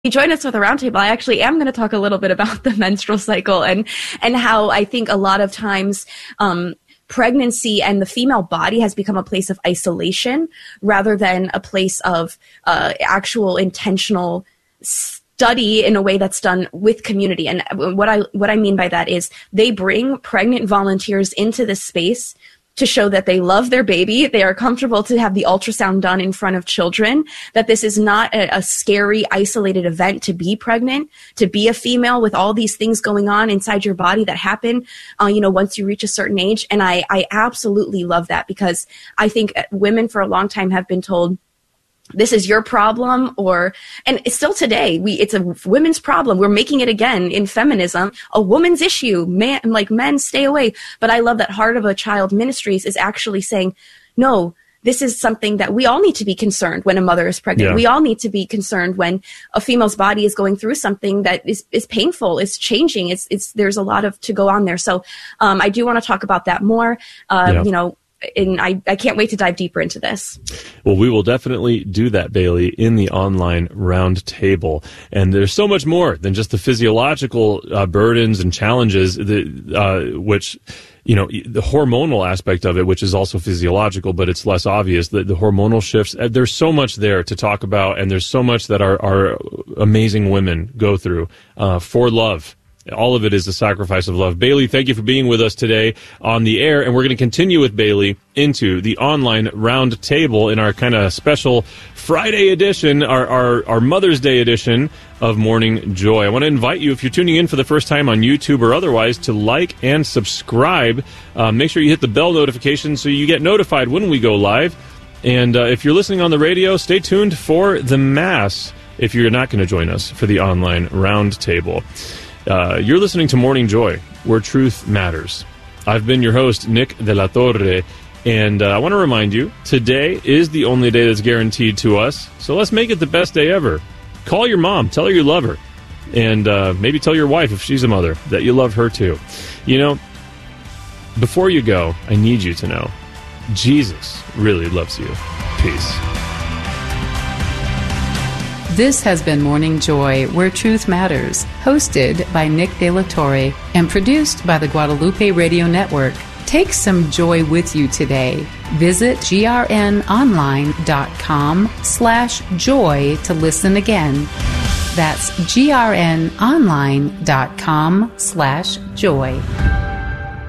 join us with a roundtable, I actually am going to talk a little bit about the menstrual cycle and how I think a lot of times pregnancy and the female body has become a place of isolation rather than a place of actual intentional study in a way that's done with community. And what I mean by that is they bring pregnant volunteers into this space to show that they love their baby, they are comfortable to have the ultrasound done in front of children, that this is not a scary, isolated event to be pregnant, to be a female with all these things going on inside your body that happen, once you reach a certain age. And I absolutely love that, because I think women for a long time have been told, this is your problem, and it's still today, it's a women's problem. We're making it again in feminism, a woman's issue. Men stay away. But I love that Heart of a Child Ministries is actually saying, no, this is something that we all need to be concerned when a mother is pregnant. Yeah. We all need to be concerned when a female's body is going through something that is painful, is changing. There's a lot to go on there. So, I do want to talk about that more, and I can't wait to dive deeper into this. Well, we will definitely do that, Bailey, in the online round table. And there's so much more than just the physiological burdens and challenges, which, the hormonal aspect of it, which is also physiological, but it's less obvious. The hormonal shifts, there's so much there to talk about, and there's so much that our amazing women go through for love. All of it is the sacrifice of love. Bailey, thank you for being with us today on the air, and we're going to continue with Bailey into the online round table in our kind of special Friday edition, our Mother's Day edition of Morning Joy. I want to invite you, if you're tuning in for the first time on YouTube or otherwise, to like and subscribe. Make sure you hit the bell notification so you get notified when we go live. And if you're listening on the radio, stay tuned for the Mass if you're not going to join us for the online round table. You're listening to Morning Joy, where truth matters. I've been your host, Nick De La Torre, and I want to remind you, today is the only day that's guaranteed to us, so let's make it the best day ever. Call your mom, tell her you love her, and maybe tell your wife, if she's a mother, that you love her too. Before you go, I need you to know, Jesus really loves you. Peace. This has been Morning Joy, where truth matters, hosted by Nick De La Torre and produced by the Guadalupe Radio Network. Take some joy with you today. Visit grnonline.com/joy to listen again. That's grnonline.com/joy.